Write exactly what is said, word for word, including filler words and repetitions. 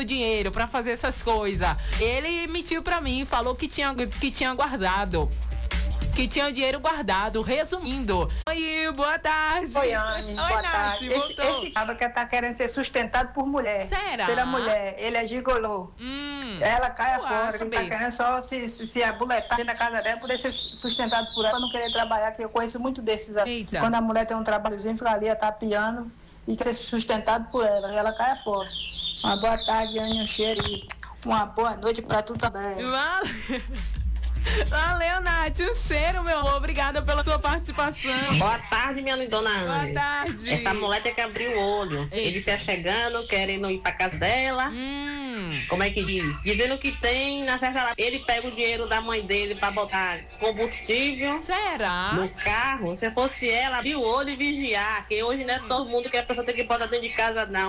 pedindo dinheiro pra fazer essas coisas. Ele mentiu pra mim, falou que tinha, que tinha guardado. Que tinha dinheiro guardado, resumindo. Oi, boa tarde. Oi, Anne, Oi, boa Nath, tarde. Esse, voltou. esse cara que tá querendo ser sustentado por mulher. Será? Pela mulher. Ele é gigolô. Hum, Ela cai eu fora. acho, Ele tá bem. querendo só se, se, se abuletar dentro da casa dela, poder ser sustentado por ela, pra não querer trabalhar, que eu conheço muito desses. Eita. Quando a mulher tem um trabalhozinho, fica ali tapeando e quer ser sustentado por ela. E ela cai fora. Uma boa tarde, Anne, um cheiro e uma boa noite pra tu também. Valeu. Valeu, Nath. Um cheiro, meu amor. Obrigada pela sua participação. Boa tarde, minha lindona Anne. Boa tarde. Essa mulher tem que abrir o olho. Ei. Ele se achegando, querendo ir pra casa dela. Hum. Como é que diz? Dizendo que tem, na certa ele pega o dinheiro da mãe dele pra botar combustível Será? no carro. Se fosse ela, abrir o olho e vigiar. Que hoje não é todo mundo que a pessoa tem que botar dentro de casa, não.